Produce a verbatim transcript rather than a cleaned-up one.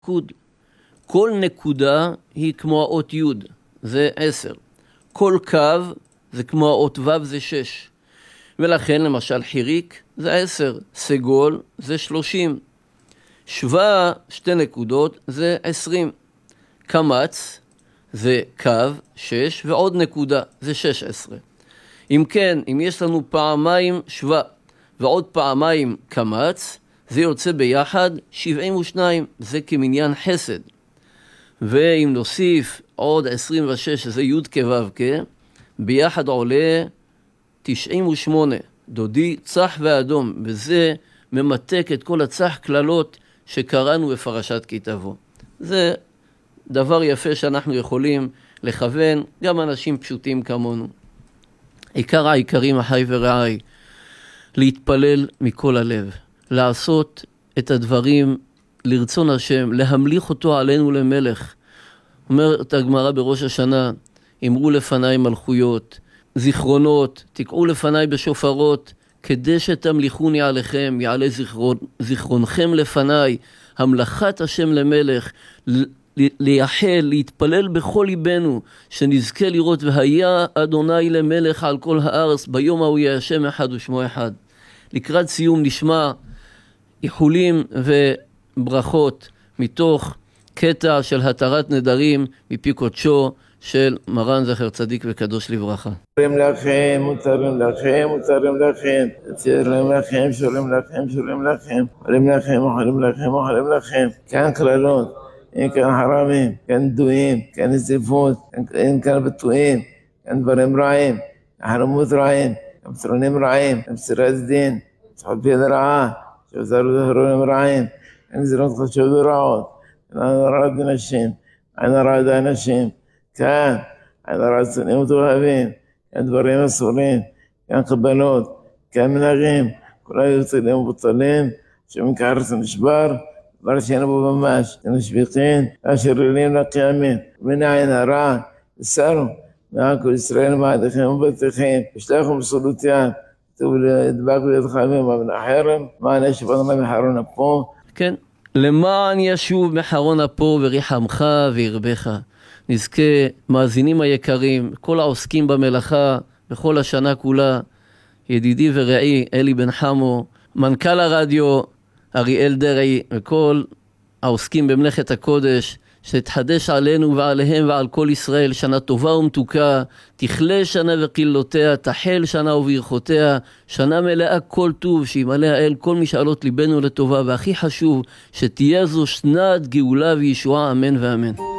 קוד. כל נקודה היא כמו האות י', זה עשר. כל קו זה כמו האות ו', זה שש. ולכן למשל חיריק זה עשר, סגול זה שלושים. שווה שתי נקודות זה עשרים. קמץ זה קו שש ועוד נקודה זה שש עשרה. אם כן, אם יש לנו פעמיים שווה ועוד פעמיים קמץ, זה יוצא ביחד שבעים ושתיים, זה כמניין חסד. ואם נוסיף עוד עשרים ושש, זה י' כו' כ', ביחד עולה תשעים ושמונה, דודי צח ואדום, וזה ממתק את כל הצח כללות שקראנו בפרשת כי תבוא. זה דבר יפה שאנחנו יכולים לכוון, גם אנשים פשוטים כמונו. עיקר העיקרים, אחי ורעי, להתפלל מכל הלב, לעשות את הדברים לרצון השם, להמליך אותו עלינו למלך. אומרת הגמרא בראש השנה, אמרו לפניי מלכויות, זיכרונות, תקעו לפניי בשופרות, כדי שתמליכוני עליכם, יעלה זיכרון, זיכרונכם לפניי, המלכת השם למלך, לייחל, להתפלל בכל ליבנו, שנזכה לראות והיה אדוני למלך על כל הארץ, ביום ההוא יהיה השם אחד ושמו אחד. לקראת סיום נשמע איחולים וברכות מתוך קטע של התרת נדרים מפי קודשו של מרן זכר צדיק וקדוש לברכה. שרים לכם, מותרים לכם, מותרים לכם, צעירים לכם, שרים לכם, שרים לכם, אוכלים לכם, אוכלים לכם, אוכלים לכם. כאן כללות, אין כאן חרמים, כאן דויים, כאן נזיפות, אין כאן ביטויים, כאן דברים רעים, חרמות רעים, פתרונים רעים, מסירת דין, צחופי לרעה, שעזרו דהרונים רעים, אין גזירות חדשות ורעות, אין הרעת אנשים, אין הרעת אנשים. כאן, אין הרעת צנעות ואוהבים, כאן דברים אסורים, כאן קבלות, כאן מנהגים, כולם יוצאים ובוטלים, שמקרס נשבר, דבר שאין בו ממש, נשביחין, השרירים לקיימים, מן העין הרע, הסרו, מעכו ישראל מעדיכם ובטחים, השלחו מסולותיין, כתוב לדבק בידך ממבן החרם, מענה שבטנה מחרון אפו. כן, למען ישוב מחרון אפו וריחמך וירבך. נזכה מאזינים היקרים, כל העוסקים במלאכה, בכל השנה כולה, ידידי ורעי אלי בן חמו, מנכ"ל הרדיו אריאל דרעי, וכל העוסקים במלאכת הקודש, שתחדש עלינו ועליהם ועל כל ישראל שנה טובה ומתוקה, תכלה שנה וקללותיה, תחל שנה וברכותיה, שנה מלאה כל טוב, שימלא האל כל משאלות ליבנו לטובה, והכי חשוב, שתהיה זו שנת גאולה וישועה, אמן ואמן.